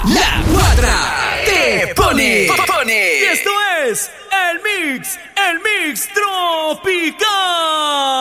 La Cuadra te pone. Y esto es el Mix Tropical.